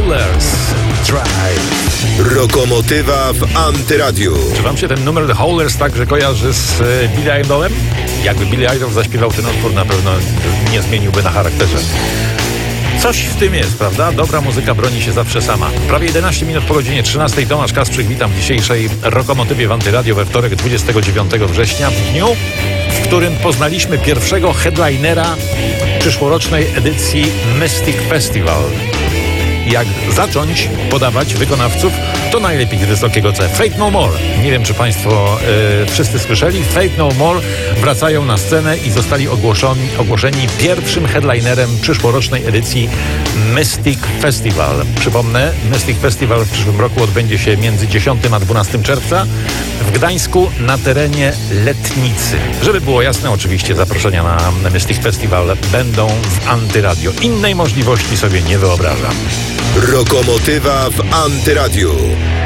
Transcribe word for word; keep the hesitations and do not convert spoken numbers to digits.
Howlers Drive. Rokomotywa w Antyradiu. Czy wam się ten numer The Howlers także kojarzy z e, Billy Idolem? Jakby Billy Idol zaśpiewał ten utwór, na pewno nie zmieniłby na charakterze. Coś w tym jest, prawda? Dobra muzyka broni się zawsze sama. Prawie jedenaście minut po godzinie trzynastej. Tomasz Kasprzyk, witam w dzisiejszej Rokomotywie w Antyradio we wtorek, dwudziestego dziewiątego września, w dniu, w którym poznaliśmy pierwszego headlinera przyszłorocznej edycji Mystic Festival. Jak zacząć podawać wykonawców, to najlepiej z wysokiego C. Faith No More. Nie wiem, czy państwo y, wszyscy słyszeli. Faith No More wracają na scenę i zostali ogłoszeni, ogłoszeni pierwszym headlinerem przyszłorocznej edycji Mystic Festival. Przypomnę, Mystic Festival w przyszłym roku odbędzie się między dziesiątego a dwunastego czerwca w Gdańsku na terenie Letnicy. Żeby było jasne, oczywiście zaproszenia na Mystic Festival będą w Antyradio. Innej możliwości sobie nie wyobrażam. Rokomotywa w Antyradiu.